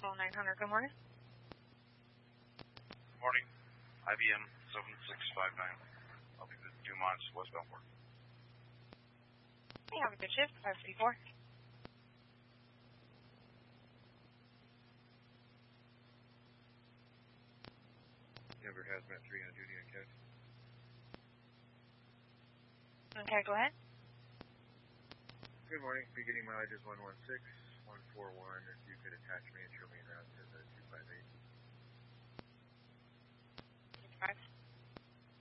Well, 900, good morning. Good morning. IBM 7659. I'll be the Dumont westbound port. Hey, have a good shift. 554. Denver Hazmat 3 on duty on catch. Okay, go ahead. Good morning. Beginning mileage is 116141. If you could attach me and show me around to the 258. 5.